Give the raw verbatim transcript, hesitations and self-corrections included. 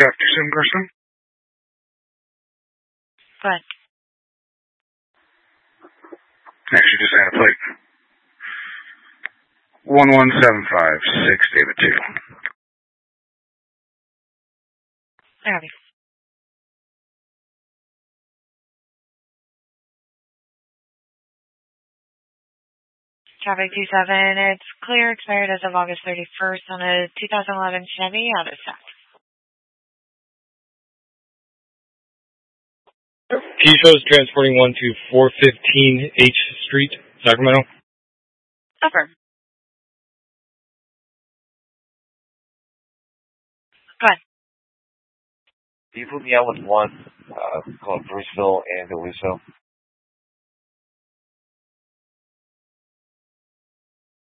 Captain Sim Garson. Go ahead. Actually, just add a plate. one one seven five six, David two. I have you. Traffic two seven, it's clear, expired as of August thirty-first on a two thousand eleven Chevy out of stock. Key shows transporting one to four fifteen H Street, Sacramento. Affirm. Go ahead. Can you put me out with one uh, called Bruceville and Deluso?